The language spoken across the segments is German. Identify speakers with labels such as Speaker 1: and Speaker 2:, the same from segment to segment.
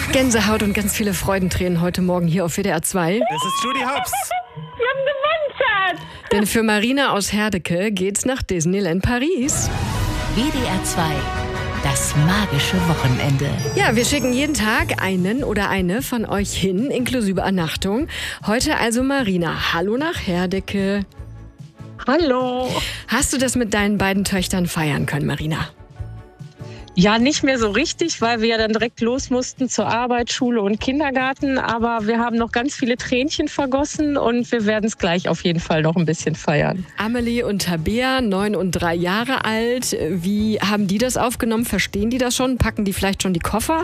Speaker 1: Gänsehaut und ganz viele Freudentränen heute Morgen hier auf WDR 2.
Speaker 2: Das ist Judy Hopps.
Speaker 3: Wir haben gewonnen, Schatz.
Speaker 1: Denn für Marina aus Herdecke geht's nach Disneyland Paris.
Speaker 4: WDR 2, das magische Wochenende.
Speaker 1: Ja, wir schicken jeden Tag einen oder eine von euch hin, inklusive Übernachtung. Heute also Marina. Hallo nach Herdecke.
Speaker 3: Hallo.
Speaker 1: Hast du das mit deinen beiden Töchtern feiern können, Marina?
Speaker 3: Ja, nicht mehr so richtig, weil wir ja dann direkt los mussten zur Arbeit, Schule und Kindergarten. Aber wir haben noch ganz viele Tränchen vergossen und wir werden es gleich auf jeden Fall noch ein bisschen feiern.
Speaker 1: Amelie und Tabea, 9 und 3 Jahre alt. Wie haben die das aufgenommen? Verstehen die das schon? Packen die vielleicht schon die Koffer?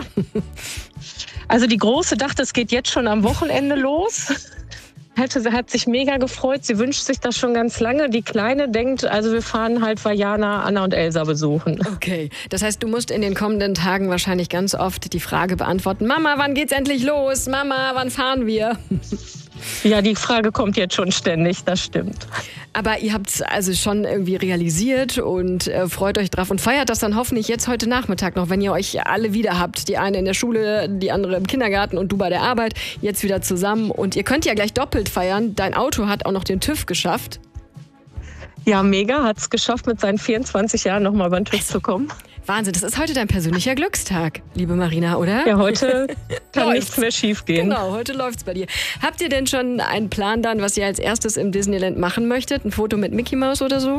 Speaker 3: Also die Große dachte, es geht jetzt schon am Wochenende los. Sie hat sich mega gefreut. Sie wünscht sich das schon ganz lange. Die Kleine denkt, also wir fahren halt Vajana, Anna und Elsa besuchen.
Speaker 1: Okay, das heißt, du musst in den kommenden Tagen wahrscheinlich ganz oft die Frage beantworten: Mama, wann geht's endlich los? Mama, wann fahren wir?
Speaker 3: Ja, die Frage kommt jetzt schon ständig, das stimmt.
Speaker 1: Aber ihr habt es also schon irgendwie realisiert und freut euch drauf und feiert das dann hoffentlich jetzt heute Nachmittag noch, wenn ihr euch alle wieder habt. Die eine in der Schule, die andere im Kindergarten und du bei der Arbeit. Jetzt wieder zusammen. Und ihr könnt ja gleich doppelt feiern. Dein Auto hat auch noch den TÜV geschafft.
Speaker 3: Ja, mega, hat es geschafft, mit seinen 24 Jahren nochmal über den TÜV zu kommen.
Speaker 1: Wahnsinn, das ist heute dein persönlicher Glückstag, liebe Marina, oder?
Speaker 3: Ja, heute kann nichts mehr schief gehen.
Speaker 1: Genau, heute läuft's bei dir. Habt ihr denn schon einen Plan dann, was ihr als erstes im Disneyland machen möchtet? Ein Foto mit Mickey Mouse oder so?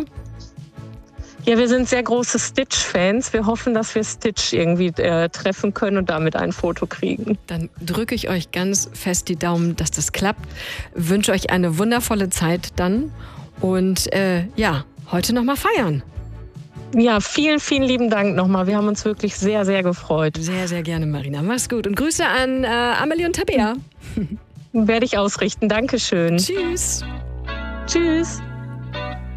Speaker 3: Ja, wir sind sehr große Stitch-Fans. Wir hoffen, dass wir Stitch irgendwie treffen können und damit ein Foto kriegen.
Speaker 1: Dann drücke ich euch ganz fest die Daumen, dass das klappt. Wünsche euch eine wundervolle Zeit dann. Und heute nochmal feiern.
Speaker 3: Ja, vielen, vielen lieben Dank nochmal. Wir haben uns wirklich sehr, sehr gefreut.
Speaker 1: Sehr, sehr gerne, Marina. Mach's gut. Und Grüße an Amelie und Tabea.
Speaker 3: Werde ich ausrichten. Dankeschön.
Speaker 1: Tschüss.
Speaker 3: Tschüss.